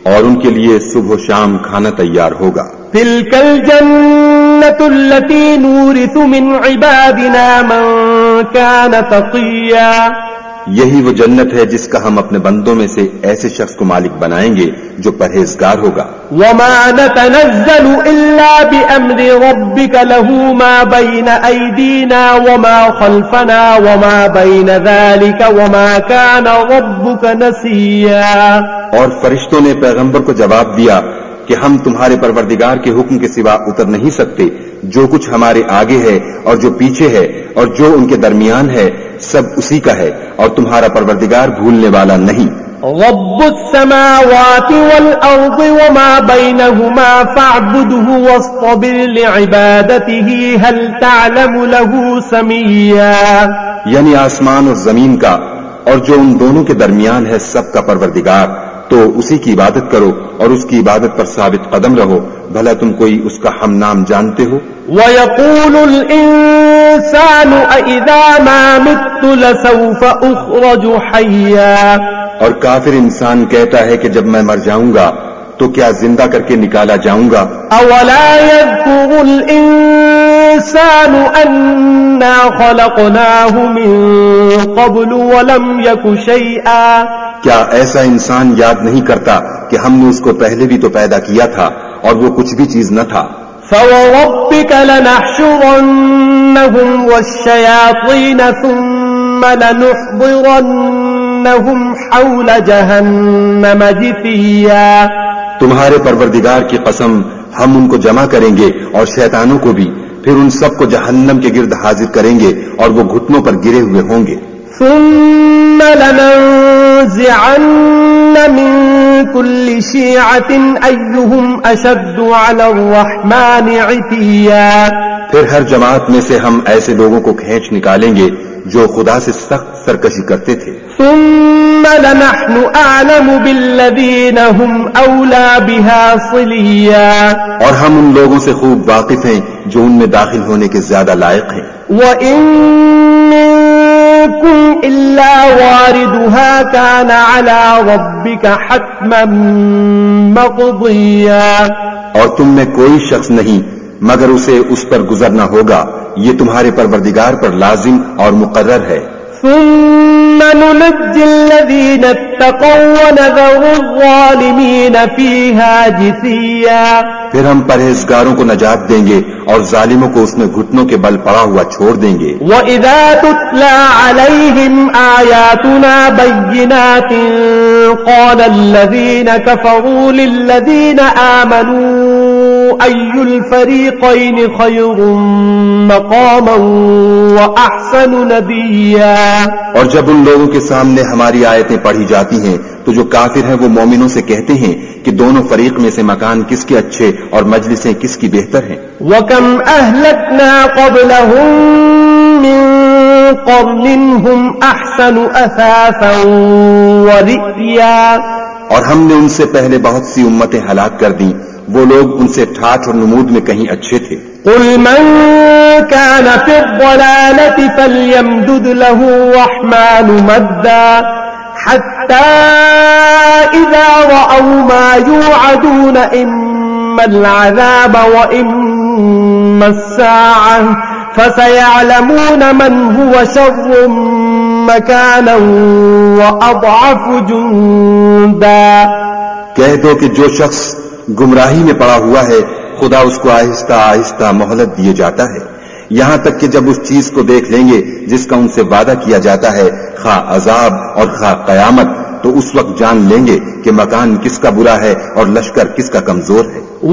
اور ان کے لیے صبح و شام کھانا تیار ہوگا. تلك الجنة التي نورث من عبادنا من كان تقيا. یہی وہ جنت ہے جس کا ہم اپنے بندوں میں سے ایسے شخص کو مالک بنائیں گے جو پرہیزگار ہوگا. وما نتنزل الا بامر ربك له ما بين ايدينا وما خلفنا وما بين ذلك وما كان ربك نسيا. اور فرشتوں نے پیغمبر کو جواب دیا کہ ہم تمہارے پروردگار کے حکم کے سوا اتر نہیں سکتے. جو کچھ ہمارے آگے ہے اور جو پیچھے ہے اور جو ان کے درمیان ہے سب اسی کا ہے اور تمہارا پروردگار بھولنے والا نہیں. رب السماوات والارض وما بينهما فاعبده واصطبر لعبادته هل تعلم له سميا. یعنی آسمان اور زمین کا اور جو ان دونوں کے درمیان ہے سب کا پروردگار، تو اسی کی عبادت کرو اور اس کی عبادت پر ثابت قدم رہو. بھلا تم کوئی اس کا ہم نام جانتے ہو؟ وَيَقُولُ الْإِنسَانُ أَإِذَا مَا مِتُّ لَسَوْفَ أُخْرَجُ حَيًّا. اور کافر انسان کہتا ہے کہ جب میں مر جاؤں گا تو کیا زندہ کر کے نکالا جاؤں گا؟ أَوَلَا يَذْكُرُ الْإِنسَانُ أَنَّا خَلَقْنَاهُ مِن قَبْلُ وَلَمْ يَكُ شَيْئًا. کیا ایسا انسان یاد نہیں کرتا کہ ہم نے اس کو پہلے بھی تو پیدا کیا تھا اور وہ کچھ بھی چیز نہ تھا؟ فَوَرَبِّكَ لَنَحْشُرَنَّهُمْ وَالشَّيَاطِينَ ثُمَّ لَنُحْضِرَنَّهُمْ حَوْلَ جَهَنَّمَ جِثِيًّا. تمہارے پروردگار کی قسم ہم ان کو جمع کریں گے اور شیطانوں کو بھی، پھر ان سب کو جہنم کے گرد حاضر کریں گے اور وہ گھٹنوں پر گرے ہوئے ہوں گے. ثم لننزعن من كل شيعة أيهم أشد على الرحمن عتيا. پھر ہر جماعت میں سے ہم ایسے لوگوں کو کھینچ نکالیں گے جو خدا سے سخت سرکشی کرتے تھے. ثم لنحن أعلم بالذين هم أولى بها صليا. اور ہم ان لوگوں سے خوب واقف ہیں جو ان میں داخل ہونے کے زیادہ لائق ہیں. وَإِن منكم إلا واردها كان على ربك حتما مقضيا. اور تم میں کوئی شخص نہیں مگر اسے اس پر گزرنا ہوگا، یہ تمہارے پروردگار پر لازم اور مقرر ہے. ثم ننجي الذين اتقوا ونذر الظالمين فيها جثيا. پھر ہم پرہیزگاروں کو نجات دیں گے اور ظالموں کو اس میں گھٹنوں کے بل پڑا ہوا چھوڑ دیں گے. وَإِذَا تُتْلَى عَلَيْهِمْ آيَاتُنَا بَيِّنَاتٍ قَالَ الَّذِينَ كَفَرُوا لِلَّذِينَ آمَنُوا أَيُّ الْفَرِيقَيْنِ خَيْرٌ مَقَامًا وَأَحْسَنُ نَدِيًّا. اور جب ان لوگوں کے سامنے ہماری آیتیں پڑھی جاتی ہیں تو جو کافر ہیں وہ مومنوں سے کہتے ہیں کہ دونوں فریق میں سے مکان کس کے اچھے اور مجلسیں کس کی بہتر ہیں. وَكَمْ أَهْلَكْنَا قَبْلَهُمْ مِنْ قَرْنٍ هُمْ أَحْسَنُ أَثَاثًا وَرِئْيًا. اور ہم نے ان سے پہلے بہت سی امتیں ہلاک کر دیں، وہ لوگ ان سے ٹھاٹھ اور نمود میں کہیں اچھے تھے. قُلْ مَنْ كَانَ فِي الضَّلَالَةِ فَلْيَمْدُدْ لَهُ الرَّحْمَنُ مَدًّا حَتَّى إِذَا رَأَوْا مَا يُوعَدُونَ إِمَّا الْعَذَابَ وَإِمَّا السَّاعَةَ فَسَيَعْلَمُونَ مَنْ هُوَ شَرٌّ مَكَانًا وَأَضْعَفُ جُنْدًا. کہہ دو کہ جو شخص گمراہی میں پڑا ہوا ہے خدا اس کو آہستہ آہستہ مہلت دیے جاتا ہے، یہاں تک کہ جب اس چیز کو دیکھ لیں گے جس کا ان سے وعدہ کیا جاتا ہے، خواہ عذاب اور خواہ قیامت، تو اس وقت جان لیں گے کہ مکان کس کا برا ہے اور لشکر کس کا کمزور ہے.